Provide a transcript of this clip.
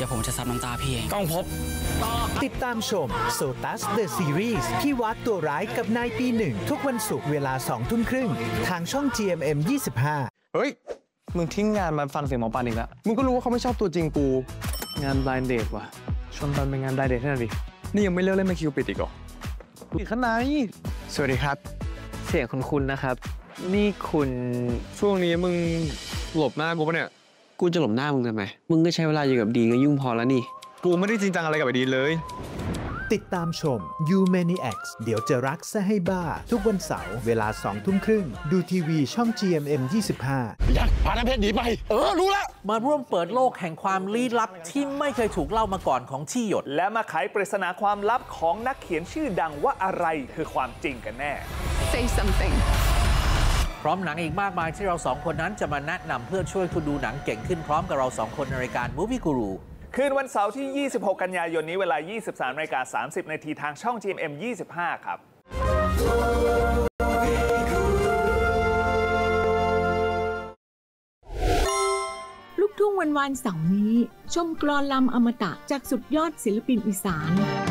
ดี๋ยวผมจะซับน้ำตาพี่เองต้องพบติดตามชม Sotus The Series ที่วัดตัวร้ายกับนายปีหนึ่งทุกวันศุกร์เวลา 20:30 ทางช่อง GMM 25 เฮ้ยมึงทิ้งงานมาฟังเสียงหมอปานอีกแล้วมึงก็รู้ว่าเขาไม่ชอบตัวจริงกูงาน blind date ว่ะชวนปันเป็นงาน blind date ให้หน่อยดินี่ยังไม่เลิกเล่นมาคิวปิดอีกเหรออีกข้างในสวัสดีครับเสียงคุณนะครับนี่คุณช่วงนี้มึงหลบหน้ากูปะเนี่ยกูจะหลบหน้ามึงทำไมมึงก็ใช้เวลาอยู่กับดีก็ยุ่งพอแล้วนี่กูไม่ได้จริงจังอะไรกับไอ้ดีเลยติดตามชม You Maniacs เดี๋ยวจะรักซะให้บ้าทุกวันเสาร์เวลา 20:30 ดูทีวีช่อง GMM 25 ยักษ์พาน้ำเพชรหนีไปรู้แล้วมาร่วมเปิดโลกแห่งความลี้ลับที่ไม่เคยถูกเล่ามาก่อนของที่หยดและมาไขปริศนาความลับของนักเขียนชื่อดังว่าอะไรคือความจริงกันแน่ Say something พร้อมหนังอีกมากมายที่เราสองคนนั้นจะมาแนะนำเพื่อช่วยคุณดูหนังเก่งขึ้นพร้อมกับเราสองคนในรายการ Movie Guru คืนวันเสาร์ที่ 26 กันยายนนี้เวลา 23:30 น.ทางช่อง GMM 25 ครับลูกทุ่งวันเสาร์นี้ชมกลอนลำอมตะจากสุดยอดศิลปินอีสาน